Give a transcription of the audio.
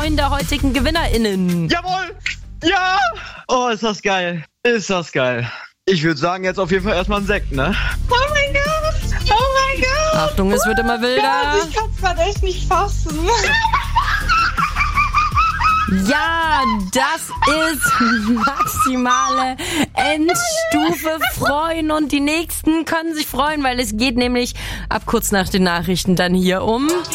9 der heutigen GewinnerInnen. Jawohl! Ja! Oh, ist das geil. Ist das geil. Ich würde sagen, jetzt auf jeden Fall erstmal einen Sekt, ne? Oh mein Gott! Oh mein Gott! Achtung, es wird immer wilder. Gott, ich kann's grad echt nicht fassen. Ja, das ist maximale Endstufe freuen. Und die Nächsten können sich freuen, weil es geht nämlich ab kurz nach den Nachrichten dann hier um